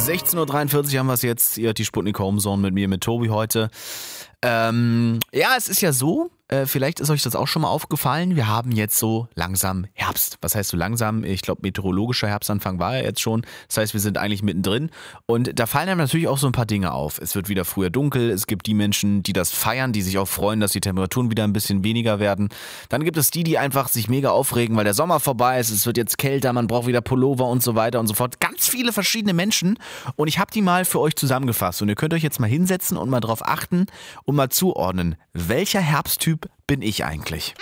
16:43 Uhr haben wir es jetzt. Ihr hört die Sputnik Homezone mit mir, mit Tobi heute. Ja, es ist ja so, vielleicht ist euch das auch schon mal aufgefallen, wir haben jetzt so langsam Herbst. Was heißt so langsam? Ich glaube, meteorologischer Herbstanfang war ja jetzt schon. Das heißt, wir sind eigentlich mittendrin. Und da fallen einem natürlich auch so ein paar Dinge auf. Es wird wieder früher dunkel. Es gibt die Menschen, die das feiern, die sich auch freuen, dass die Temperaturen wieder ein bisschen weniger werden. Dann gibt es die einfach sich mega aufregen, weil der Sommer vorbei ist. Es wird jetzt kälter, man braucht wieder Pullover und so weiter und so fort. Ganz viele verschiedene Menschen. Und ich habe die mal für euch zusammengefasst. Und ihr könnt euch jetzt mal hinsetzen und mal drauf achten und mal zuordnen, welcher Herbsttyp bin ich eigentlich?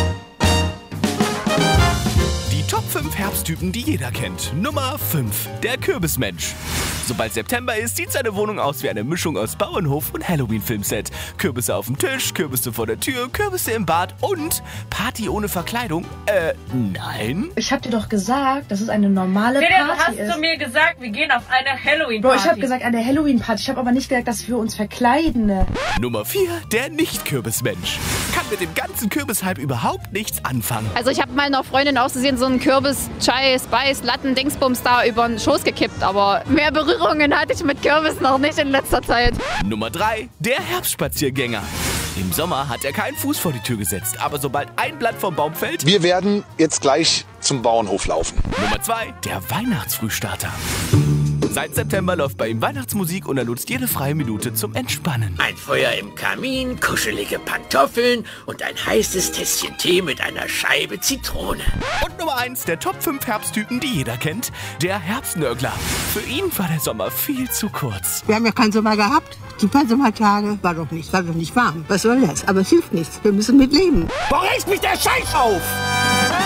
Die Top 5 Herbsttypen, die jeder kennt. Nummer 5, der Kürbismensch. Sobald September ist, sieht seine Wohnung aus wie eine Mischung aus Bauernhof und Halloween-Filmset. Kürbisse auf dem Tisch, Kürbisse vor der Tür, Kürbisse im Bad und Party ohne Verkleidung. Nein. Ich hab dir doch gesagt, dass es eine normale Party ist. Hast du mir gesagt, wir gehen auf eine Halloween-Party? Bro, ich hab gesagt, eine Halloween-Party. Ich hab aber nicht gesagt, dass wir uns verkleiden. Nummer 4, der Nicht-Kürbismensch. Kann mit dem ganzen Kürbishype überhaupt nichts anfangen. Also ich habe meiner Freundin auszusehen so einen Kürbis, Chai, Spice, Latten, Dingsbums da über den Schoß gekippt, aber mehr Berührungen hatte ich mit Kürbis noch nicht in letzter Zeit. Nummer 3, der Herbstspaziergänger. Im Sommer hat er keinen Fuß vor die Tür gesetzt, aber sobald ein Blatt vom Baum fällt... Wir werden jetzt gleich zum Bauernhof laufen. Nummer 2, der Weihnachtsfrühstarter. Seit September läuft bei ihm Weihnachtsmusik und er nutzt jede freie Minute zum Entspannen. Ein Feuer im Kamin, kuschelige Pantoffeln und ein heißes Tässchen Tee mit einer Scheibe Zitrone. Und Nummer 1, der Top 5 Herbsttypen, die jeder kennt, der Herbstnörgler. Für ihn war der Sommer viel zu kurz. Wir haben ja keinen Sommer gehabt. Super Sommertage war doch nicht warm. Was soll das? Aber es hilft nichts. Wir müssen mit leben. Boah, reißt mich der Scheiß auf!